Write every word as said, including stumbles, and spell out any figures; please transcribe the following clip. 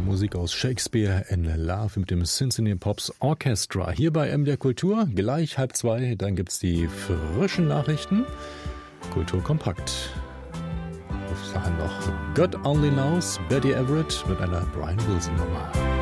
Musik aus Shakespeare in Love mit dem Cincinnati Pops Orchestra. Hier bei M D R Kultur, gleich halb zwei, dann gibt's die frischen Nachrichten. Kultur kompakt. Wir sagen noch God Only Knows, Betty Everett mit einer Brian Wilson Nummer.